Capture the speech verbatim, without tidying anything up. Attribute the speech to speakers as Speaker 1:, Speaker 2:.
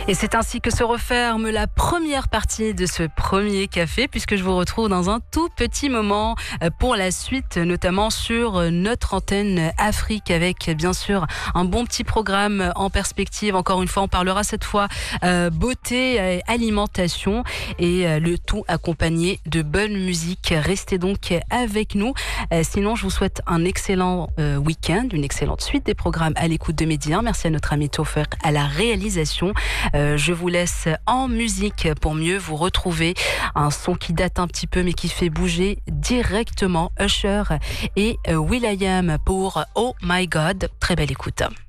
Speaker 1: Et c'est ainsi que se referme la première partie de ce premier café, puisque je vous retrouve dans un tout petit moment pour la suite, notamment sur notre antenne Afrique, avec bien sûr un bon petit programme en perspective. Encore une fois, on parlera cette fois euh, beauté, euh, alimentation et euh, le tout accompagné de bonne musique. Restez donc avec nous. Euh, sinon, je vous souhaite un excellent euh, week-end, une excellente suite des programmes à l'écoute de Média. Merci à notre ami Toffer à la réalisation. Euh, je vous laisse en musique pour mieux vous retrouver. Un son qui date un petit peu mais qui fait bouger directement. Usher et euh, will.i.am pour Oh My God. Très belle écoute.